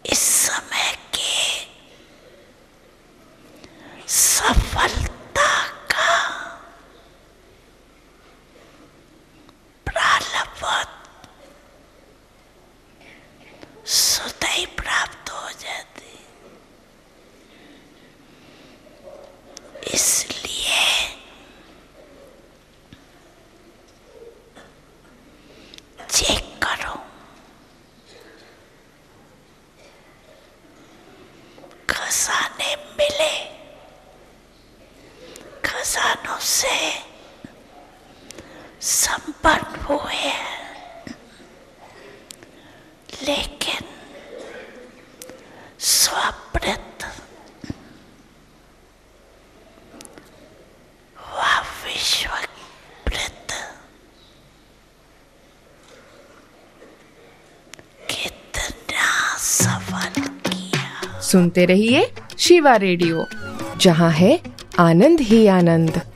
इस समय के सफलता का प्रारब्ध स्वतः प्राप्त हो जाती। इसलिए चेक करो, खजाने मिले, खजानों से संपन्न हुए हैं, लेकिन स्वप्रित व विश्वप्रित कितना सफल किया। सुनते रहिए शिवा रेडियो, जहां है आनंद ही आनंद।